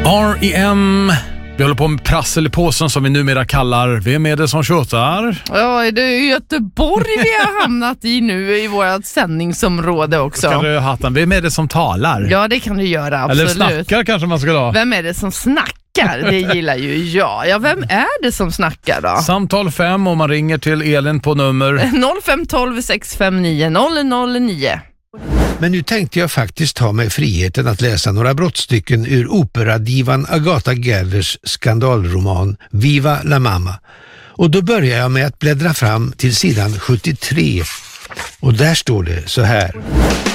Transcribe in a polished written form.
R.E.M. Vi håller på med prassel i påsen som vi numera kallar Vem är det som tjötar? Ja, det är Göteborg vi har hamnat i nu i vårt sändningsområde också. Ska du hatten? Vem är det som talar? Ja, det kan du göra, absolut. Eller snackar kanske man ska ha. Vem är det som snackar? Det gillar ju jag. Ja, vem är det som snackar då? Samtal 5 om man ringer till Elin på nummer 0512 659 009. Men nu tänkte jag faktiskt ta mig friheten att läsa några brottstycken ur operadivan Agatha Gerders skandalroman Viva la Mamma. Och då börjar jag med att bläddra fram till sidan 73. Och där står det så här.